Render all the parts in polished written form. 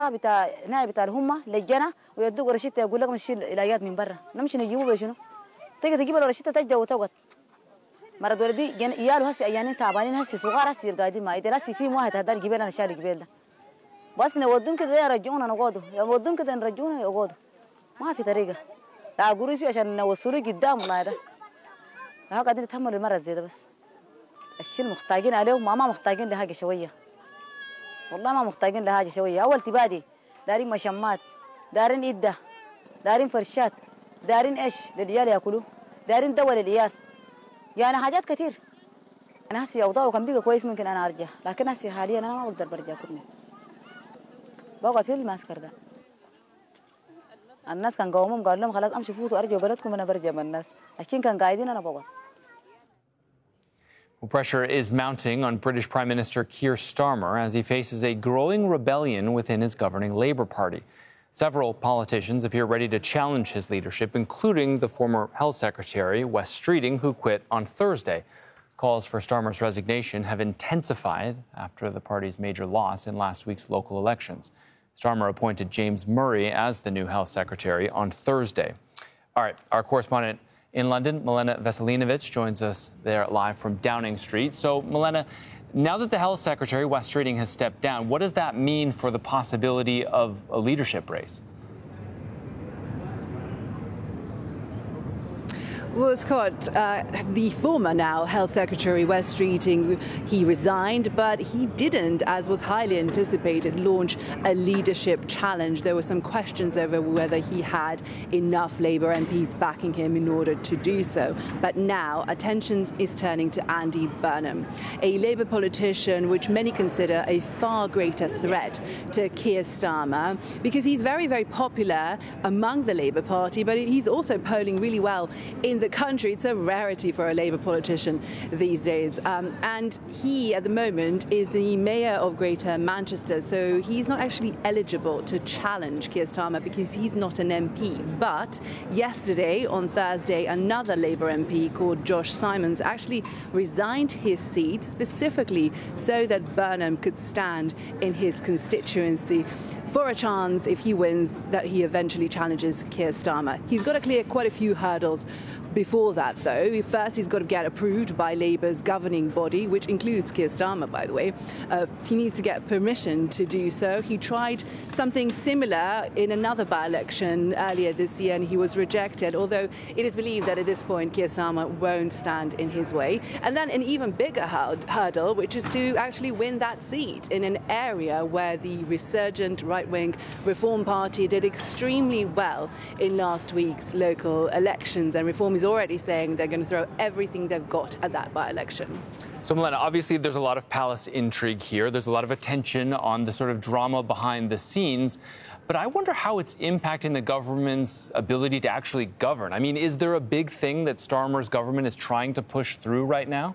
طلع بتاع نائب بتاع الهمة لجنة ويدوق رشيدة يقول لك مشي العلاجات من برا نمشي نجيبه بشنو تيجي تجيب له رشيدة تجا وتوقت مرة ولدي يالو هسي أيانين تعبانين هسي صغار هسي قاعدين ما إذا هسي في واحد هذا الجبال أنا شاري الجبال ده بس نودون كده يرجعونا نقعدوا يودون كده نرجعونا يقعدوا ما في طريقة لا أقولي في عشان نوصلوا قدام والله ده ها قاعدين يتحملوا المرض زي ده بس الشيء محتاجين عليه ما محتاجين لحاجة شوية والله ما محتاجين لحاجة شوية أول تبادي دارين مشمات دارين إدة دارين فرشات دارين إيش للرجال يأكلوا دارين دواء للعيال يعني حاجات كتير أنا هسي أوضاعه كان بيجي كويس ممكن أنا أرجع لكن هسي حاليا أنا ما أقدر برجع كلني بقعد في المعسكر ده الناس كان قومهم قالوا لهم خلاص أمشي فوتوا أرجعوا بلدكم أنا برجع من الناس لكن كان قاعدين أنا بقعد. Well, pressure is mounting on British Prime Minister Keir Starmer as he faces a growing rebellion within his governing Labour Party. Several politicians appear ready to challenge his leadership, including the former Health Secretary, Wes Streeting, who quit on Thursday. Calls for Starmer's resignation have intensified after the party's major loss in last week's local elections. Starmer appointed James Murray as the new Health Secretary on Thursday. All right, our correspondent in London, Milena Veselinovic, joins us there live from Downing Street. So, Milena, now that the Health Secretary, Wes Streeting, has stepped down, what does that mean for the possibility of a leadership race? Well, Scott, the former now Health Secretary, Wes Streeting, he resigned, but he didn't, as was highly anticipated, launch a leadership challenge. There were some questions over whether he had enough Labour MPs backing him in order to do so. But now attention is turning to Andy Burnham, a Labour politician which many consider a far greater threat to Keir Starmer, because he's very, very popular among the Labour Party, but he's also polling really well in the country. It's a rarity for a Labour politician these days. And he, at the moment, is the mayor of Greater Manchester, so he's not actually eligible to challenge Keir Starmer because he's not an MP. But yesterday, on Thursday, another Labour MP called Josh Simons actually resigned his seat specifically so that Burnham could stand in his constituency for a chance, if he wins, that he eventually challenges Keir Starmer. He's got to clear quite a few hurdles before that, though. First, he's got to get approved by Labour's governing body, which includes Keir Starmer, by the way. He needs to get permission to do so. He tried something similar in another by-election earlier this year, and he was rejected, although it is believed that at this point, Keir Starmer won't stand in his way. And then an even bigger hurdle, which is to actually win that seat in an area where the resurgent right-wing Reform Party did extremely well in last week's local elections, and Reform is already saying they're going to throw everything they've got at that by-election. So, Milena, obviously there's a lot of palace intrigue here. There's a lot of attention on the sort of drama behind the scenes. But I wonder how it's impacting the government's ability to actually govern. I mean, is there a big thing that Starmer's government is trying to push through right now?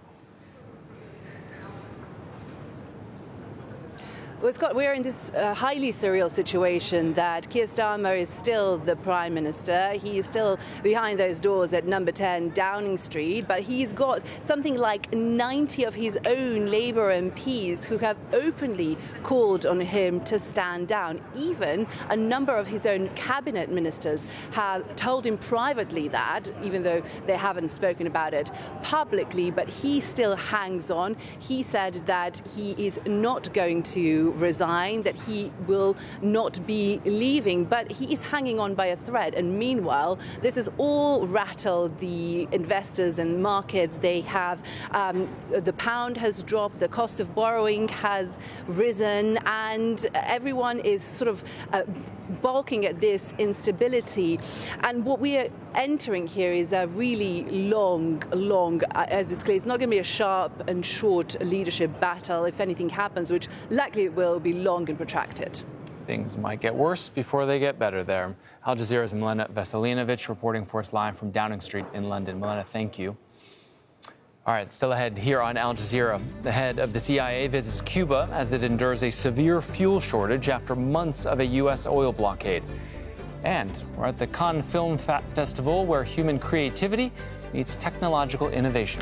Well, Scott, we're in this highly surreal situation that Keir Starmer is still the Prime Minister. He is still behind those doors at number 10 Downing Street, but he's got something like 90 of his own Labour MPs who have openly called on him to stand down. Even a number of his own cabinet ministers have told him privately that, even though they haven't spoken about it publicly, but he still hangs on. He said that he is not going to resign, that he will not be leaving, but he is hanging on by a thread. And meanwhile, this has all rattled the investors and markets. They have the pound has dropped, the cost of borrowing has risen, and everyone is sort of balking at this instability. And what we are entering here is a really long, as it's clear, it's not going to be a sharp and short leadership battle. If anything happens, which likely it will be long and protracted. Things might get worse before they get better there. Al Jazeera's Milena Veselinovic reporting for us live from Downing Street in London. Milena, thank you. All right, still ahead here on Al Jazeera. The head of the CIA visits Cuba as it endures a severe fuel shortage after months of a U.S. oil blockade. And we're at the Cannes Film Festival, where human creativity meets technological innovation.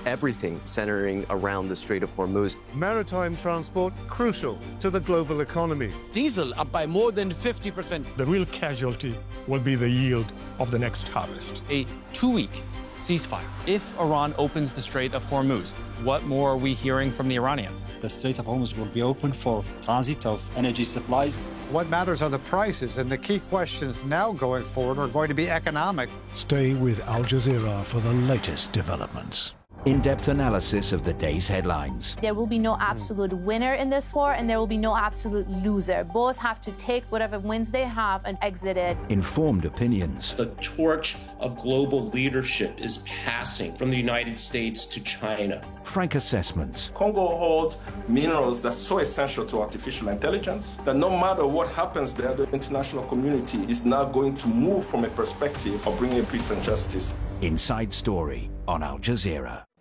everything centering around the Strait of Hormuz. Maritime transport crucial to the global economy. Diesel up by more than 50%. The real casualty will be the yield of the next harvest. A 2-week ceasefire. If Iran opens the Strait of Hormuz, what more are we hearing from the Iranians? The Strait of Hormuz will be open for transit of energy supplies. What matters are the prices, and the key questions now going forward are going to be economic. Stay with Al Jazeera for the latest developments. In-depth analysis of the day's headlines. There will be no absolute winner in this war, and there will be no absolute loser. Both have to take whatever wins they have and exit it. Informed opinions. The torch of global leadership is passing from the United States to China. Frank assessments. Congo holds minerals that's so essential to artificial intelligence that no matter what happens there, the international community is now going to move from a perspective of bringing peace and justice. Inside Story on Al Jazeera.